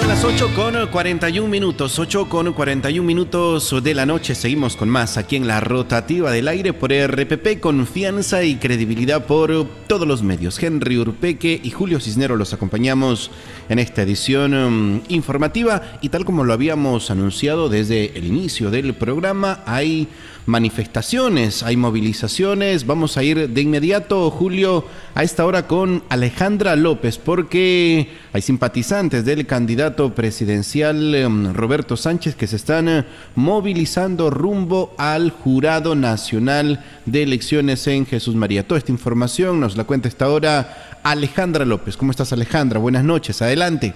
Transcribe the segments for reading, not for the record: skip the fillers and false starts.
Pasan las 8:41, 8:41 de la noche. Seguimos con más aquí en la rotativa del aire por RPP, confianza y credibilidad por todos los medios. Henry Urpeque y Julio Cisneros los acompañamos en esta edición informativa, y tal como lo habíamos anunciado desde el inicio del programa, hay manifestaciones, hay movilizaciones. Vamos a ir de inmediato, Julio, a esta hora con Alejandra López, porque hay simpatizantes del candidato presidencial Roberto Sánchez que se están movilizando rumbo al Jurado Nacional de Elecciones en Jesús María. Toda esta información nos la cuenta a esta hora Alejandra López. ¿Cómo estás, Alejandra? Buenas noches, adelante.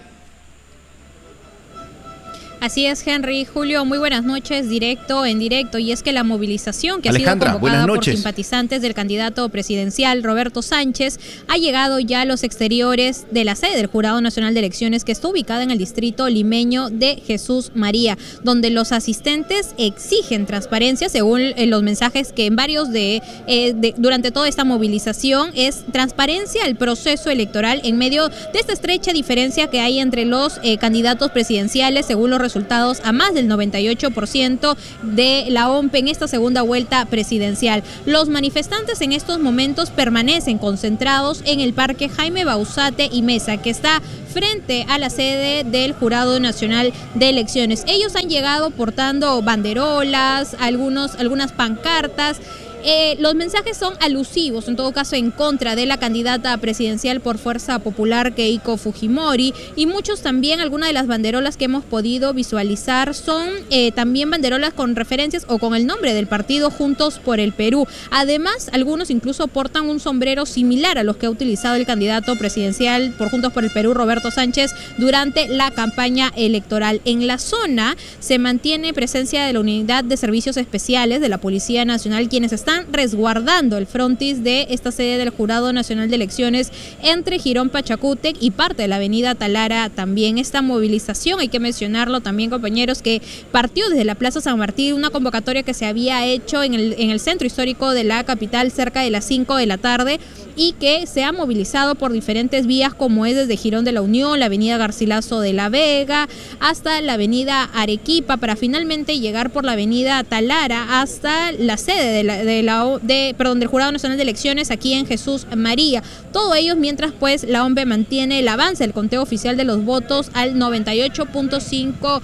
Así es, Henry. Julio, muy buenas noches, directo en directo. Y es que la movilización que ha sido convocada por simpatizantes del candidato presidencial Roberto Sánchez ha llegado ya a los exteriores de la sede del Jurado Nacional de Elecciones, que está ubicada en el distrito limeño de Jesús María, donde los asistentes exigen transparencia, según los mensajes que en varios durante toda esta movilización, es transparencia al proceso electoral en medio de esta estrecha diferencia que hay entre los candidatos presidenciales, según los resultados, a más del 98% de la OMP en esta segunda vuelta presidencial. Los manifestantes en estos momentos permanecen concentrados en el Parque Jaime Bauzate y Mesa, que está frente a la sede del Jurado Nacional de Elecciones. Ellos han llegado portando banderolas, algunas pancartas. Los mensajes son alusivos, en todo caso, en contra de la candidata presidencial por Fuerza Popular, Keiko Fujimori, y muchos también, algunas de las banderolas que hemos podido visualizar son también banderolas con referencias o con el nombre del partido Juntos por el Perú. Además, algunos incluso portan un sombrero similar a los que ha utilizado el candidato presidencial por Juntos por el Perú, Roberto Sánchez, durante la campaña electoral. En la zona se mantiene presencia de la Unidad de Servicios Especiales de la Policía Nacional, quienes están resguardando el frontis de esta sede del Jurado Nacional de Elecciones entre Girón Pachacútec y parte de la avenida Talara. También esta movilización, hay que mencionarlo también, compañeros, que partió desde la Plaza San Martín, una convocatoria que se había hecho en el centro histórico de la capital cerca de las 5 de la tarde, y que se ha movilizado por diferentes vías, como es desde Girón de la Unión, la avenida Garcilaso de la Vega, hasta la avenida Arequipa, para finalmente llegar por la avenida Talara hasta la sede del Jurado Nacional de Elecciones aquí en Jesús María. Todo ello mientras pues la OMP mantiene el avance del conteo oficial de los votos al 98.5%.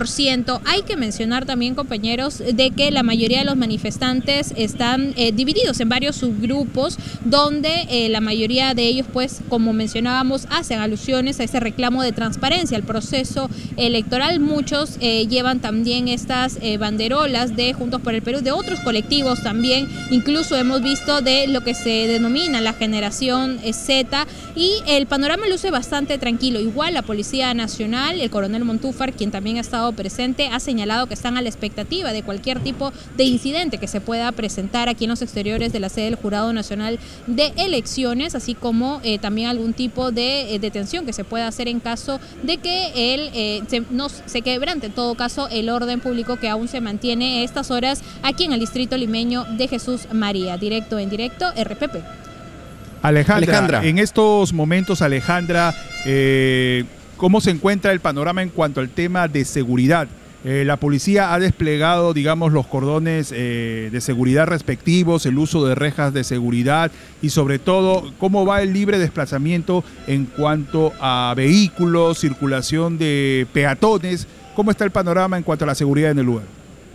Hay que mencionar también, compañeros, de que la mayoría de los manifestantes están divididos en varios subgrupos, donde la mayoría de ellos, pues, como mencionábamos, hacen alusiones a ese reclamo de transparencia al proceso electoral. Muchos llevan también estas banderolas de Juntos por el Perú, de otros colectivos también, incluso hemos visto de lo que se denomina la generación Z, y el panorama luce bastante tranquilo. Igual la Policía Nacional, el coronel Montúfar, quien también ha estado presente, ha señalado que están a la expectativa de cualquier tipo de incidente que se pueda presentar aquí en los exteriores de la sede del Jurado Nacional de Elecciones, así como también algún tipo de detención que se pueda hacer en caso de que se quebrante, en todo caso, el orden público que aún se mantiene a estas horas aquí en el distrito limeño de Jesús María. Directo en directo, RPP. Alejandra, en estos momentos, Alejandra, ¿cómo se encuentra el panorama en cuanto al tema de seguridad? La policía ha desplegado, digamos, los cordones de seguridad respectivos, el uso de rejas de seguridad, y sobre todo, ¿cómo va el libre desplazamiento en cuanto a vehículos, circulación de peatones? ¿Cómo está el panorama en cuanto a la seguridad en el lugar?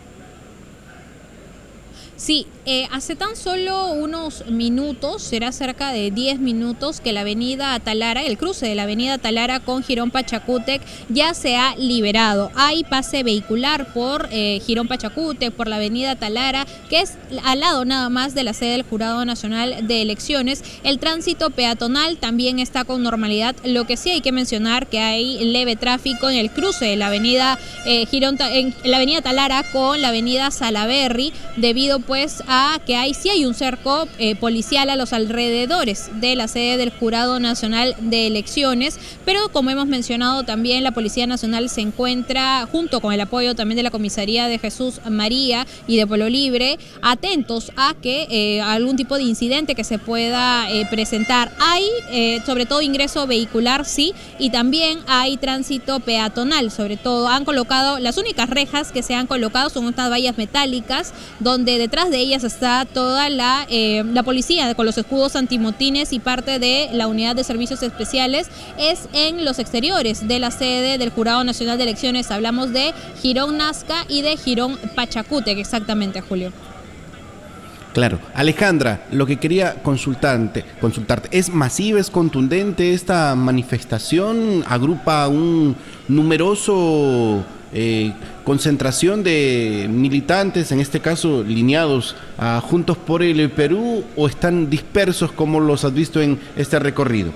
Sí, hace tan solo unos minutos, será cerca de 10 minutos, que la avenida Talara, el cruce de la avenida Talara con Girón Pachacútec ya se ha liberado. Hay pase vehicular por Girón Pachacútec, por la avenida Talara, que es al lado nada más de la sede del Jurado Nacional de Elecciones. El tránsito peatonal también está con normalidad. Lo que sí hay que mencionar que hay leve tráfico en el cruce de la avenida en la avenida Talara con la avenida Salaberry, debido pues a que sí hay un cerco policial a los alrededores de la sede del Jurado Nacional de Elecciones, pero como hemos mencionado también, la Policía Nacional se encuentra, junto con el apoyo también de la Comisaría de Jesús María y de Pueblo Libre, atentos a que algún tipo de incidente que se pueda presentar. Hay sobre todo ingreso vehicular, sí, y también hay tránsito peatonal. Sobre todo han colocado, las únicas rejas que se han colocado son estas vallas metálicas, donde detrás de ellas está toda la policía con los escudos antimotines y parte de la unidad de servicios especiales. Es en los exteriores de la sede del Jurado Nacional de Elecciones. Hablamos de Girón Nazca y de Girón Pachacútec, exactamente, Julio. Claro. Alejandra, lo que quería consultarte, ¿es masiva, es contundente esta manifestación? ¿Agrupa un numeroso concentración de militantes, en este caso lineados a Juntos por el Perú, o están dispersos como los has visto en este recorrido?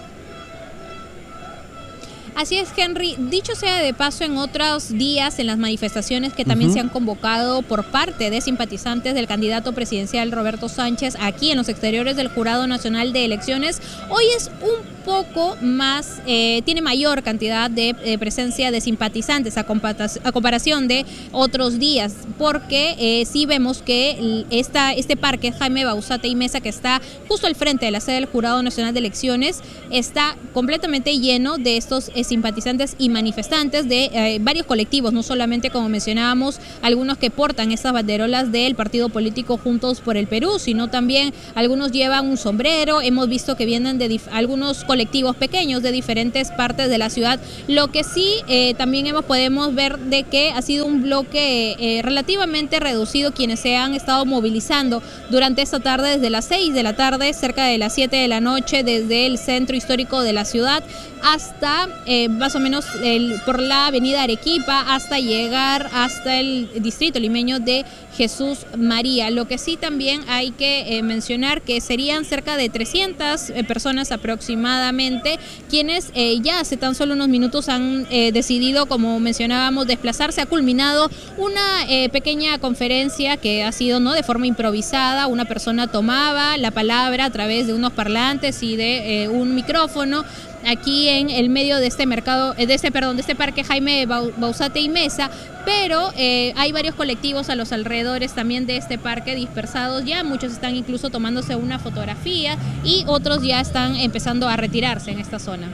Así es, Henry. Dicho sea de paso, en otros días, en las manifestaciones que también se han convocado por parte de simpatizantes del candidato presidencial Roberto Sánchez aquí en los exteriores del Jurado Nacional de Elecciones, hoy es un poco más, tiene mayor cantidad de presencia de simpatizantes a comparación de otros días, porque sí vemos que este parque Jaime Bauzate y Mesa, que está justo al frente de la sede del Jurado Nacional de Elecciones, está completamente lleno de estos simpatizantes y manifestantes de varios colectivos, no solamente, como mencionábamos, algunos que portan estas banderolas del partido político Juntos por el Perú, sino también algunos llevan un sombrero. Hemos visto que vienen de algunos colectivos pequeños de diferentes partes de la ciudad. Lo que sí también podemos ver de que ha sido un bloque relativamente reducido quienes se han estado movilizando durante esta tarde, desde las 6 de la tarde, cerca de las 7 de la noche, desde el centro histórico de la ciudad hasta más o menos por la avenida Arequipa, hasta llegar hasta el distrito limeño de Jesús María. Lo que sí también hay que mencionar que serían cerca de 300 personas aproximadamente quienes ya hace tan solo unos minutos han decidido, como mencionábamos, desplazarse. Ha culminado una pequeña conferencia que ha sido de forma improvisada. Una persona tomaba la palabra a través de unos parlantes y de un micrófono aquí en el medio de este mercado, de este parque Jaime Bauzate y Mesa, pero hay varios colectivos a los alrededores también de este parque dispersados ya. Muchos están incluso tomándose una fotografía y otros ya están empezando a retirarse en esta zona.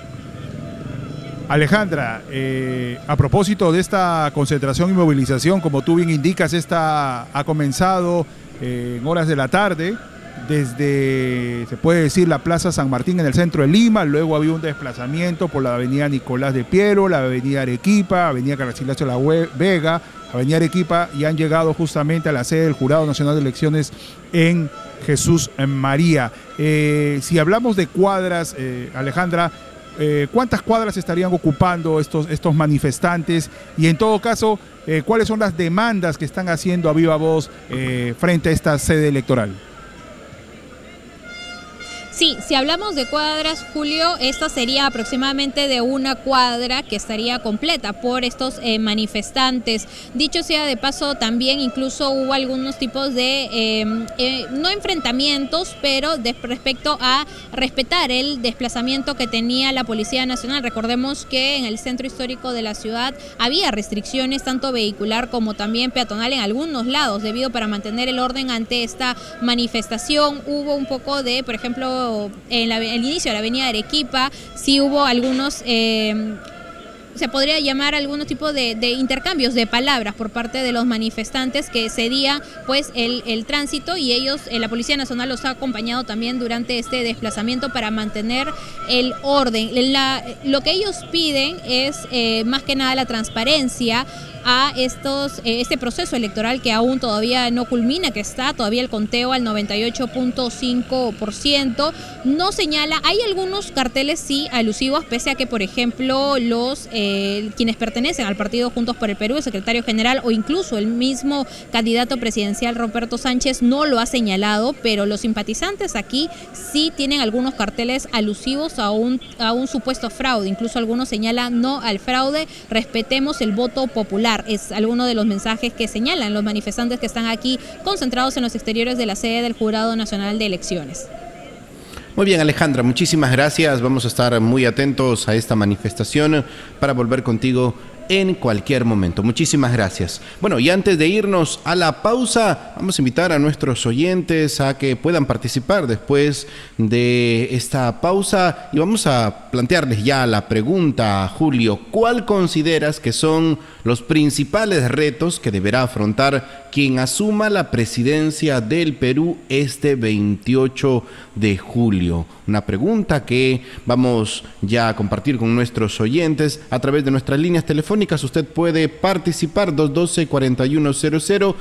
Alejandra, a propósito de esta concentración y movilización, como tú bien indicas, esta ha comenzado en horas de la tarde, desde, se puede decir, la Plaza San Martín en el centro de Lima. Luego había un desplazamiento por la avenida Nicolás de Piero, la avenida Arequipa, avenida Garcilaso La Vega, avenida Arequipa, y han llegado justamente a la sede del Jurado Nacional de Elecciones en Jesús María. Si hablamos de cuadras, Alejandra, ¿cuántas cuadras estarían ocupando estos manifestantes? Y en todo caso, ¿cuáles son las demandas que están haciendo a viva voz frente a esta sede electoral? Sí, si hablamos de cuadras, Julio, esta sería aproximadamente de una cuadra que estaría completa por estos manifestantes. Dicho sea de paso, también incluso hubo algunos tipos de, no enfrentamientos, pero respecto a respetar el desplazamiento que tenía la Policía Nacional. Recordemos que en el centro histórico de la ciudad había restricciones tanto vehicular como también peatonal en algunos lados, debido para mantener el orden ante esta manifestación. Hubo un poco de, por ejemplo, en el inicio de la avenida Arequipa, sí hubo algunos, se podría llamar algunos tipos de intercambios de palabras por parte de los manifestantes que cedían pues el tránsito, y ellos, la Policía Nacional los ha acompañado también durante este desplazamiento para mantener el orden. Lo que ellos piden es más que nada la transparencia a este proceso electoral que aún todavía no culmina, que está todavía el conteo al 98.5%. No señala, hay algunos carteles sí alusivos, pese a que, por ejemplo, quienes pertenecen al partido Juntos por el Perú, el secretario general o incluso el mismo candidato presidencial Roberto Sánchez no lo ha señalado, pero los simpatizantes aquí sí tienen algunos carteles alusivos a un supuesto fraude. Incluso algunos señalan no al fraude, respetemos el voto popular. apoyar. Es alguno de los mensajes que señalan los manifestantes que están aquí concentrados en los exteriores de la sede del Jurado Nacional de Elecciones. Muy bien, Alejandra, muchísimas gracias. Vamos a estar muy atentos a esta manifestación para volver contigo en cualquier momento. Muchísimas gracias. Bueno, y antes de irnos a la pausa, vamos a invitar a nuestros oyentes a que puedan participar después de esta pausa y vamos a plantearles ya la pregunta, Julio. ¿Cuál consideras que son los principales retos que deberá afrontar quien asuma la presidencia del Perú este 28 de julio? Una pregunta que vamos ya a compartir con nuestros oyentes a través de nuestras líneas telefónicas. Usted puede participar 212-4100,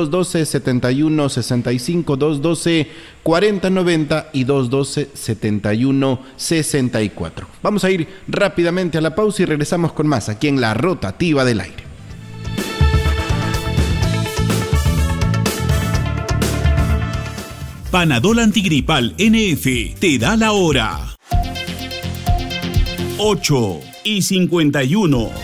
212-7165, 212-4090 y 212-7164. Vamos a ir rápidamente a la pausa y regresamos con más aquí en La Rotativa del Aire. Panadol Antigripal NF te da la hora. 8:51.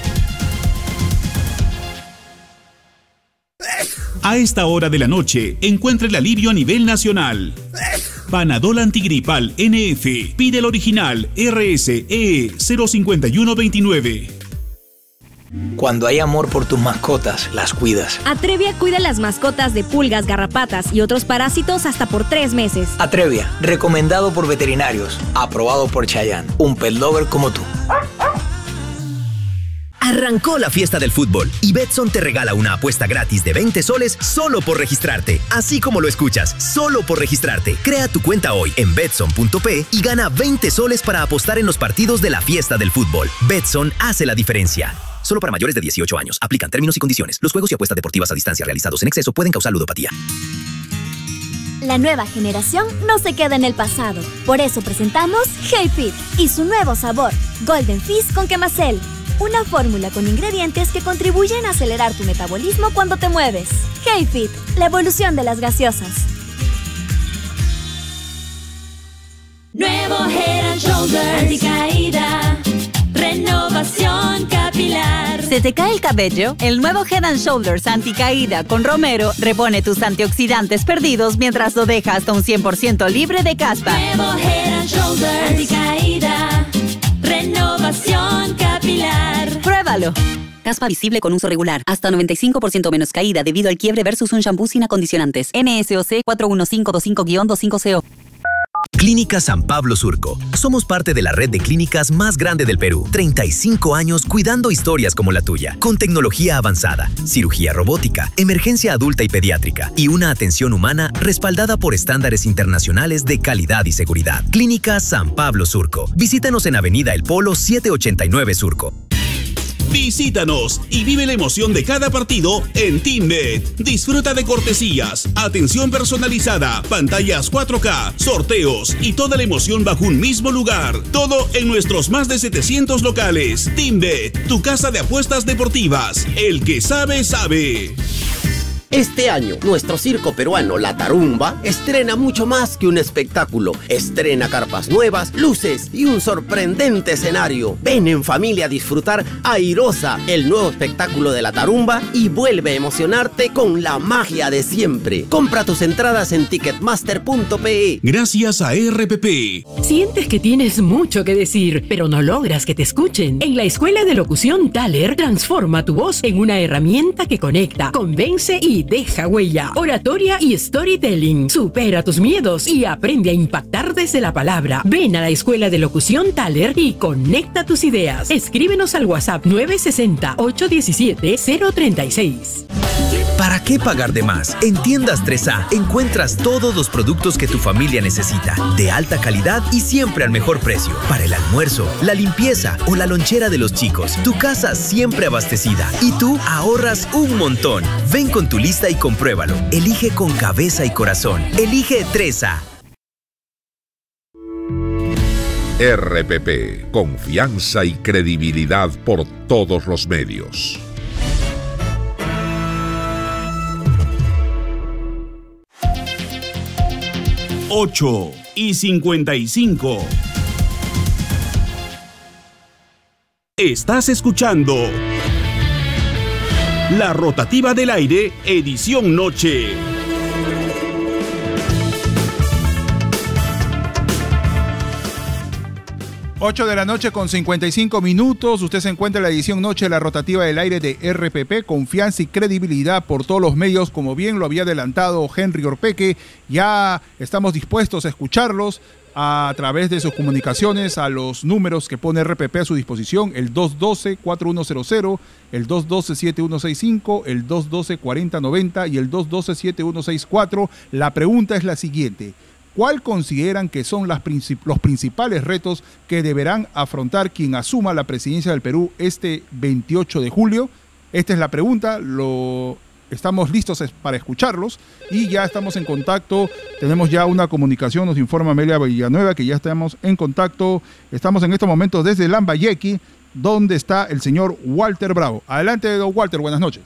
A esta hora de la noche, encuentra el alivio a nivel nacional. Panadol Antigripal NF. Pide el original RSE 05129. Cuando hay amor por tus mascotas, las cuidas. Atrevia cuida las mascotas de pulgas, garrapatas y otros parásitos hasta por 3 meses. Atrevia, recomendado por veterinarios, aprobado por Chayanne, un pet lover como tú. Arrancó la fiesta del fútbol y Betson te regala una apuesta gratis de 20 soles solo por registrarte. Así como lo escuchas, solo por registrarte. Crea tu cuenta hoy en Betson.p y gana 20 soles para apostar en los partidos de la fiesta del fútbol. Betson hace la diferencia. Solo para mayores de 18 años. Aplican términos y condiciones. Los juegos y apuestas deportivas a distancia realizados en exceso pueden causar ludopatía. La nueva generación no se queda en el pasado. Por eso presentamos HeyFit y su nuevo sabor, Golden Fizz con Quemacel. Una fórmula con ingredientes que contribuyen a acelerar tu metabolismo cuando te mueves. HeyFit, la evolución de las gaseosas. Nuevo Head & Shoulders anticaída, renovación capilar. ¿Se te cae el cabello? El nuevo Head & Shoulders anticaída con romero repone tus antioxidantes perdidos mientras lo deja hasta un 100% libre de caspa. Nuevo Head & Shoulders anticaída, renovación capilar. Pruébalo. Caspa visible con uso regular. Hasta 95% menos caída debido al quiebre versus un shampoo sin acondicionantes. NSOC 41525-250. Clínica San Pablo Surco. Somos parte de la red de clínicas más grande del Perú. 35 años cuidando historias como la tuya. Con tecnología avanzada, cirugía robótica, emergencia adulta y pediátrica y una atención humana respaldada por estándares internacionales de calidad y seguridad. Clínica San Pablo Surco. Visítanos en Avenida El Polo 789 Surco. Visítanos y vive la emoción de cada partido en TeamBet. Disfruta de cortesías, atención personalizada, pantallas 4K, sorteos y toda la emoción bajo un mismo lugar. Todo en nuestros más de 700 locales. TeamBet, tu casa de apuestas deportivas. El que sabe, sabe. Este año, nuestro circo peruano La Tarumba estrena mucho más que un espectáculo. Estrena carpas nuevas, luces y un sorprendente escenario. Ven en familia a disfrutar Airosa, el nuevo espectáculo de La Tarumba, y vuelve a emocionarte con la magia de siempre. Compra tus entradas en ticketmaster.pe. Gracias a RPP. ¿Sientes que tienes mucho que decir, pero no logras que te escuchen? En la Escuela de Locución Thaler, transforma tu voz en una herramienta que conecta, convence y deja huella. Oratoria y storytelling. Supera tus miedos y aprende a impactar desde la palabra. Ven a la Escuela de Locución Thaler y conecta tus ideas. Escríbenos al WhatsApp 960-817-036. ¿Para qué pagar de más? En Tiendas 3A encuentras todos los productos que tu familia necesita, de alta calidad y siempre al mejor precio. Para el almuerzo, la limpieza o la lonchera de los chicos, tu casa siempre abastecida y tú ahorras un montón. Ven con tu lista y compruébalo. Elige con cabeza y corazón. Elige 3A. RPP, confianza y credibilidad por todos los medios. Ocho y 55. Estás escuchando La rotativa del aire, edición noche. 8 de la noche con 55 minutos. Usted se encuentra en la edición noche de la rotativa del aire de RPP. Confianza y credibilidad por todos los medios, como bien lo había adelantado Henry Orpeque. Ya estamos dispuestos a escucharlos a través de sus comunicaciones a los números que pone RPP a su disposición, el 212-4100, el 212-7165, el 212-4090 y el 212-7164. La pregunta es la siguiente: ¿cuál consideran que son los principales retos que deberán afrontar quien asuma la presidencia del Perú este 28 de julio? Esta es la pregunta, estamos listos para escucharlos y ya estamos en contacto. Tenemos ya una comunicación, nos informa Amelia Villanueva que ya estamos en contacto. Estamos en estos momentos desde Lambayeque, donde está el señor Walter Bravo. Adelante, don Walter, buenas noches.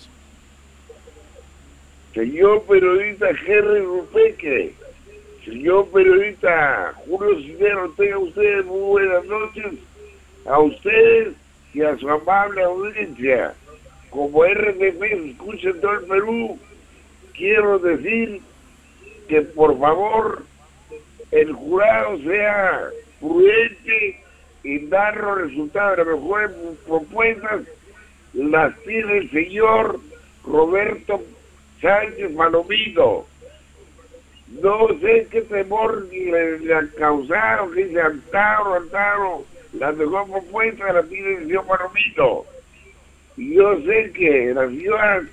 Señor periodista Henry Rupeque, señor periodista Julio Cisneros, tengan ustedes muy buenas noches a ustedes y a su amable audiencia. Como RPP se escucha en todo el Perú, quiero decir que por favor el jurado sea prudente y dar los resultados de las mejores propuestas. Las tiene el señor Roberto Sánchez Palomino. No sé qué temor le han causado, que dice Antaro, la mejor propuesta la tiene el señor Palomino. Y yo sé que la ciudad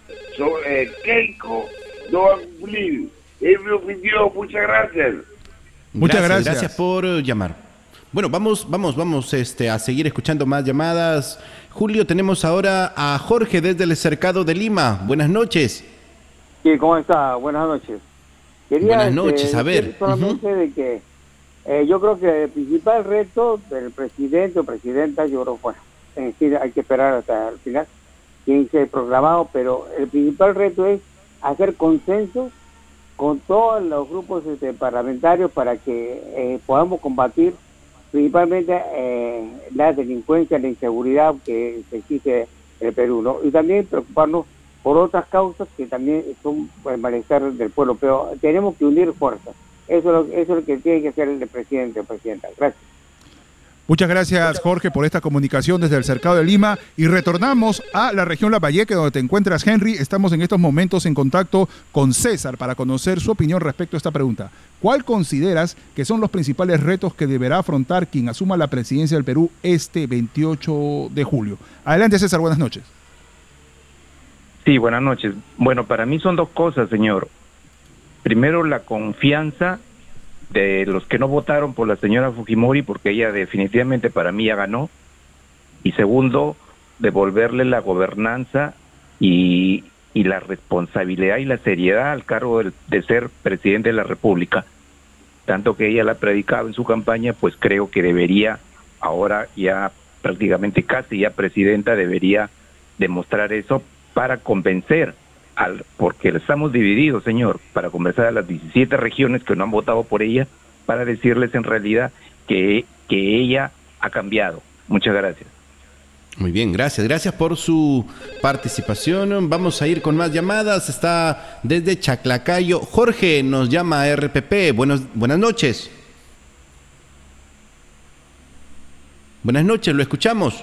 Keiko no va a cumplir. Es mi opinión. Muchas gracias. Muchas gracias. Gracias por llamar. Bueno, vamos a seguir escuchando más llamadas. Julio, tenemos ahora a Jorge desde el Cercado de Lima. Buenas noches. Sí, ¿cómo está? Buenas noches. Buenas noches, a ver. Solamente de que yo creo que el principal reto del presidente o presidenta, yo creo, bueno, es decir, hay que esperar hasta el final, tiene que ser proclamado, pero el principal reto es hacer consenso con todos los grupos parlamentarios para que podamos combatir principalmente la delincuencia, la inseguridad que se exige en el Perú, ¿no? Y también preocuparnos por otras causas que también son el malestar del pueblo, pero tenemos que unir fuerzas. Eso es lo que tiene que hacer el presidente o presidenta. Gracias. Muchas gracias, Jorge, por esta comunicación desde el Cercado de Lima. Y retornamos a la región Lambayeque, donde te encuentras, Henry. Estamos en estos momentos en contacto con César para conocer su opinión respecto a esta pregunta. ¿Cuál consideras que son los principales retos que deberá afrontar quien asuma la presidencia del Perú este 28 de julio? Adelante, César, buenas noches. Sí, buenas noches. Bueno, para mí son dos cosas, señor. Primero, la confianza de los que no votaron por la señora Fujimori, porque ella definitivamente para mí ya ganó. Y segundo, devolverle la gobernanza y la responsabilidad y la seriedad al cargo de ser presidente de la República. Tanto que ella la ha predicado en su campaña, pues creo que debería, ahora ya prácticamente casi ya presidenta, debería demostrar eso para convencer, porque estamos divididos, señor, para convencer a las 17 regiones que no han votado por ella, para decirles en realidad que ella ha cambiado. Muchas gracias. Muy bien, gracias por su participación. Vamos a ir con más llamadas. Está desde Chaclacayo. Jorge nos llama a RPP. Buenas noches. Buenas noches, lo escuchamos.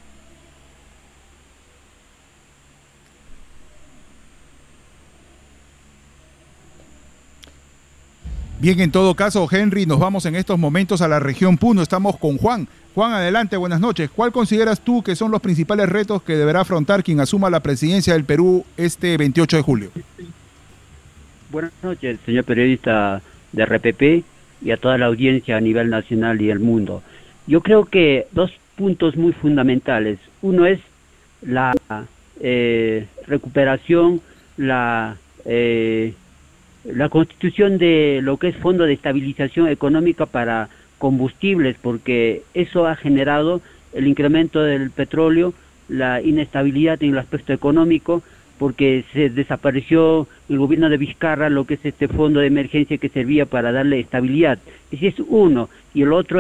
Bien, en todo caso, Henry, nos vamos en estos momentos a la región Puno. Estamos con Juan. Juan, adelante, buenas noches. ¿Cuál consideras tú que son los principales retos que deberá afrontar quien asuma la presidencia del Perú este 28 de julio? Buenas noches, señor periodista de RPP y a toda la audiencia a nivel nacional y el mundo. Yo creo que dos puntos muy fundamentales. Uno es la recuperación, la constitución de lo que es Fondo de Estabilización Económica para combustibles, porque eso ha generado el incremento del petróleo, la inestabilidad en el aspecto económico, porque se desapareció el gobierno de Vizcarra lo que es este fondo de emergencia que servía para darle estabilidad. Ese es uno. Y el otro es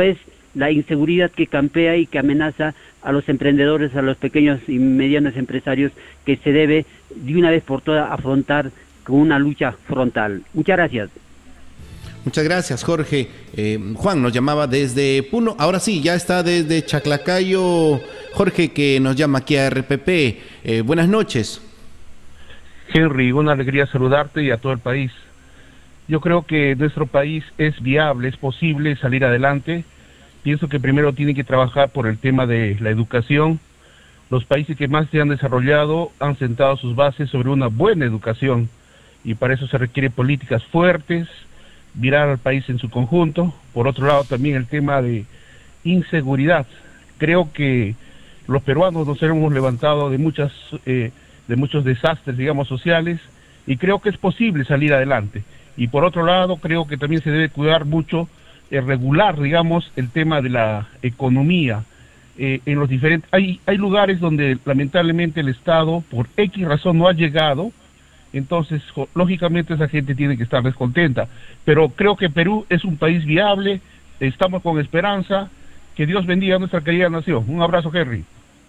la inseguridad que campea y que amenaza a los emprendedores, a los pequeños y medianos empresarios, que se debe de una vez por todas afrontar con una lucha frontal. Muchas gracias. Muchas gracias, Jorge. Juan nos llamaba desde Puno. Ahora sí, ya está desde Chaclacayo Jorge, que nos llama aquí a RPP. Buenas noches. Henry, una alegría saludarte y a todo el país. Yo creo que nuestro país es viable, es posible salir adelante. Pienso que primero tiene que trabajar por el tema de la educación. Los países que más se han desarrollado han sentado sus bases sobre una buena educación y para eso se requieren políticas fuertes, mirar al país en su conjunto. Por otro lado, también el tema de inseguridad. Creo que los peruanos nos hemos levantado de muchos desastres, digamos, sociales, y creo que es posible salir adelante. Y por otro lado, creo que también se debe cuidar mucho, regular, digamos, el tema de la economía. En los diferentes, hay lugares donde lamentablemente el Estado, por X razón, no ha llegado. Entonces, lógicamente esa gente tiene que estar descontenta. Pero creo que Perú es un país viable, estamos con esperanza. Que Dios bendiga a nuestra querida nación. Un abrazo, Henry.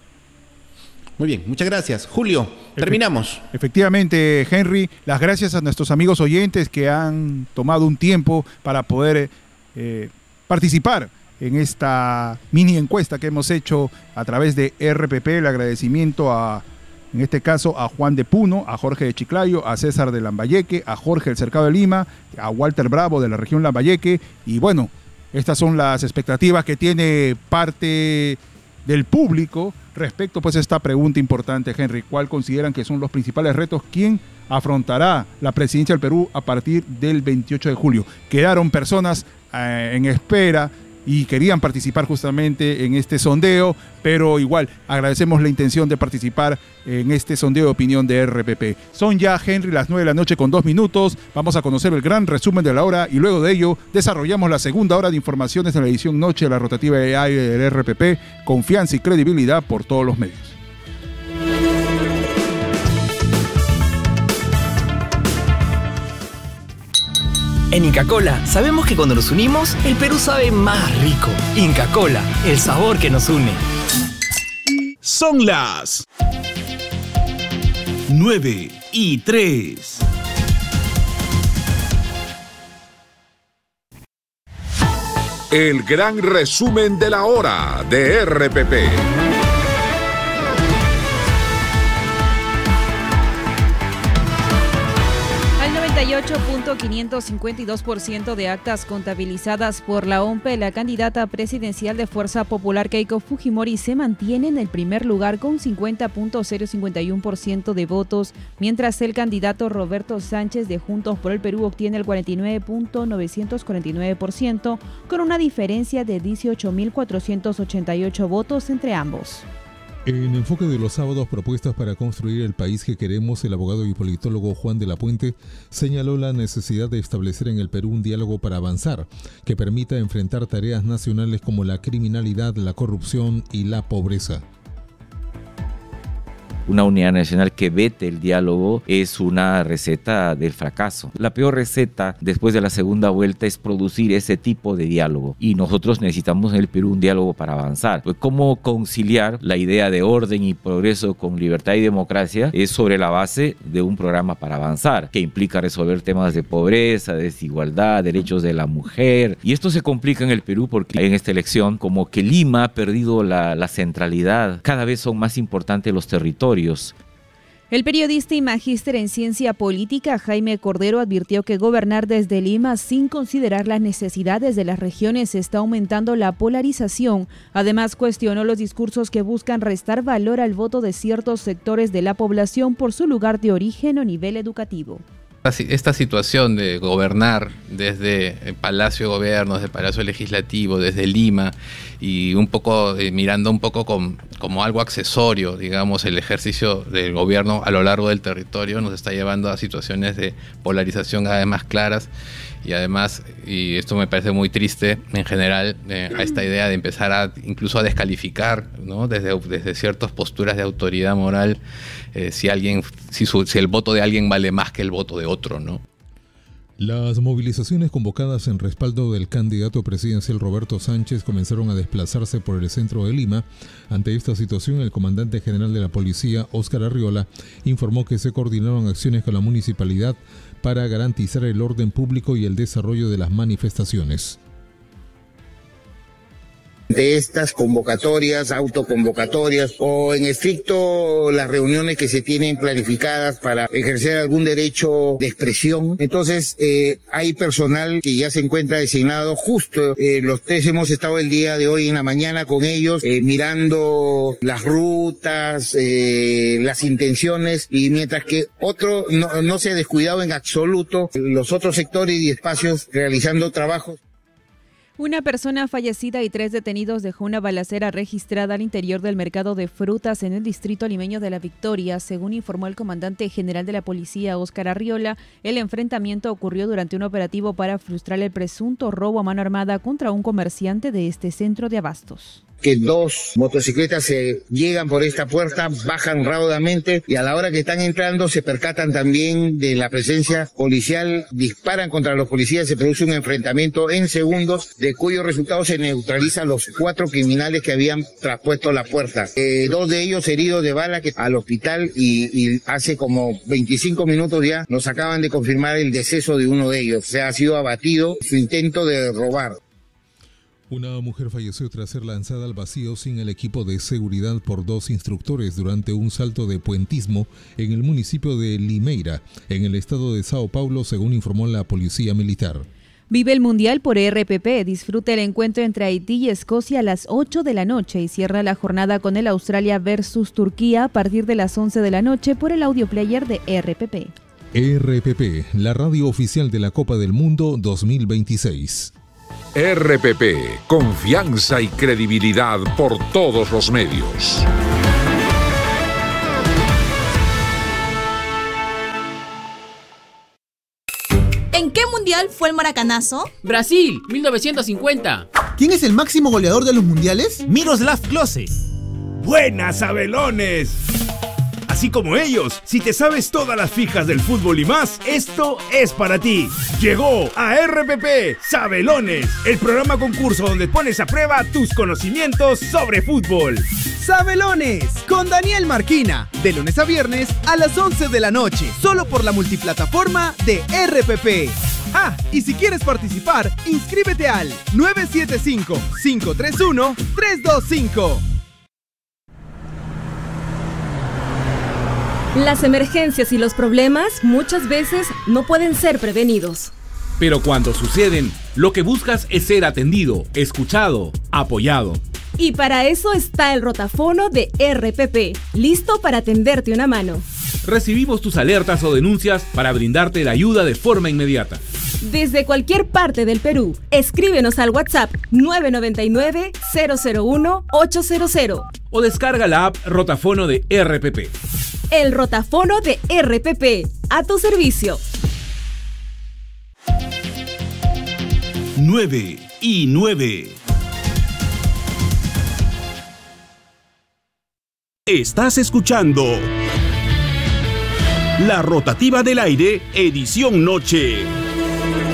Muy bien, muchas gracias. Julio, terminamos. Efectivamente, Henry, las gracias a nuestros amigos oyentes que han tomado un tiempo para poder participar en esta mini encuesta que hemos hecho a través de RPP. El agradecimiento en este caso a Juan de Puno, a Jorge de Chiclayo, a César de Lambayeque, a Jorge del Cercado de Lima, a Walter Bravo de la región Lambayeque. Y bueno, estas son las expectativas que tiene parte del público respecto pues a esta pregunta importante, Henry. ¿Cuál consideran que son los principales retos? ¿Quién afrontará la presidencia del Perú a partir del 28 de julio? Quedaron personas en espera y querían participar justamente en este sondeo, pero igual agradecemos la intención de participar en este sondeo de opinión de RPP. Son ya, Henry, las 9 de la noche con 2 minutos. Vamos a conocer el gran resumen de la hora y luego de ello desarrollamos la segunda hora de informaciones en la edición noche de la rotativa de aire del RPP. Confianza y credibilidad por todos los medios. En Inca Kola sabemos que cuando nos unimos, el Perú sabe más rico. Inca Kola, el sabor que nos une. Son las 9:03. El gran resumen de la hora de RPP. 98.552% de actas contabilizadas por la OMPE, la candidata presidencial de Fuerza Popular Keiko Fujimori se mantiene en el primer lugar con 50.051% de votos, mientras el candidato Roberto Sánchez de Juntos por el Perú obtiene el 49.949%, con una diferencia de 18.488 votos entre ambos. En Enfoque de los Sábados, propuestas para construir el país que queremos, el abogado y politólogo Juan de la Puente señaló la necesidad de establecer en el Perú un diálogo para avanzar, que permita enfrentar tareas nacionales como la criminalidad, la corrupción y la pobreza. Una unidad nacional que vete el diálogo es una receta del fracaso. La peor receta después de la segunda vuelta es producir ese tipo de diálogo. Y nosotros necesitamos en el Perú un diálogo para avanzar. Pues ¿cómo conciliar la idea de orden y progreso con libertad y democracia? Es sobre la base de un programa para avanzar, que implica resolver temas de pobreza, desigualdad, derechos de la mujer. Y esto se complica en el Perú porque en esta elección como que Lima ha perdido la centralidad. Cada vez son más importantes los territorios. El periodista y magíster en ciencia política Jaime Cordero advirtió que gobernar desde Lima sin considerar las necesidades de las regiones está aumentando la polarización. Además, cuestionó los discursos que buscan restar valor al voto de ciertos sectores de la población por su lugar de origen o nivel educativo. Esta situación de gobernar desde el Palacio de Gobierno, desde el Palacio Legislativo, desde Lima y un poco mirando un poco como algo accesorio, digamos, el ejercicio del gobierno a lo largo del territorio nos está llevando a situaciones de polarización cada vez más claras y además, y esto me parece muy triste en general, a esta idea de empezar incluso a descalificar, ¿no? desde ciertas posturas de autoridad moral si el voto de alguien vale más que el voto de otro, ¿no? Las movilizaciones convocadas en respaldo del candidato presidencial Roberto Sánchez comenzaron a desplazarse por el centro de Lima. Ante esta situación, el comandante general de la policía, Óscar Arriola, informó que se coordinaron acciones con la municipalidad para garantizar el orden público y el desarrollo de las manifestaciones. De estas convocatorias, autoconvocatorias o en estricto las reuniones que se tienen planificadas para ejercer algún derecho de expresión. Entonces hay personal que ya se encuentra designado justo. Los tres hemos estado el día de hoy en la mañana con ellos mirando las rutas, las intenciones, y mientras que otro no se ha descuidado en absoluto, los otros sectores y espacios realizando trabajos. Una persona fallecida y 3 detenidos dejó una balacera registrada al interior del mercado de frutas en el distrito limeño de La Victoria. Según informó el comandante general de la policía, Óscar Arriola, el enfrentamiento ocurrió durante un operativo para frustrar el presunto robo a mano armada contra un comerciante de este centro de abastos. Que 2 motocicletas se llegan por esta puerta, bajan raudamente y a la hora que están entrando se percatan también de la presencia policial, disparan contra los policías, se produce un enfrentamiento en segundos, de cuyo resultado se neutralizan los 4 criminales que habían traspuesto la puerta. 2 de ellos heridos de bala que al hospital y hace como 25 minutos ya nos acaban de confirmar el deceso de uno de ellos. Se ha sido abatido su intento de robar. Una mujer falleció tras ser lanzada al vacío sin el equipo de seguridad por 2 instructores durante un salto de puentismo en el municipio de Limeira, en el estado de Sao Paulo, según informó la policía militar. Vive el Mundial por RPP. Disfruta el encuentro entre Haití y Escocia a las 8 de la noche y cierra la jornada con el Australia versus Turquía a partir de las 11 de la noche por el audio player de RPP. RPP, la radio oficial de la Copa del Mundo 2026. RPP, confianza y credibilidad por todos los medios. ¿En qué mundial fue el maracanazo? Brasil, 1950. ¿Quién es el máximo goleador de los mundiales? Miroslav Klose. ¡Buenas, Sabelones! Así como ellos, si te sabes todas las fijas del fútbol y más, esto es para ti. Llegó a RPP Sabelones, el programa concurso donde pones a prueba tus conocimientos sobre fútbol. Sabelones, con Daniel Marquina, de lunes a viernes a las 11 de la noche, solo por la multiplataforma de RPP. Ah, y si quieres participar, inscríbete al 975-531-325. Las emergencias y los problemas muchas veces no pueden ser prevenidos. Pero cuando suceden, lo que buscas es ser atendido, escuchado, apoyado. Y para eso está el rotafono de RPP, listo para tenderte una mano. Recibimos tus alertas o denuncias para brindarte la ayuda de forma inmediata. Desde cualquier parte del Perú, escríbenos al WhatsApp 999-001-800. O descarga la app Rotafono de RPP. El rotafono de RPP, a tu servicio. 9:09. Estás escuchando La Rotativa del Aire, edición noche.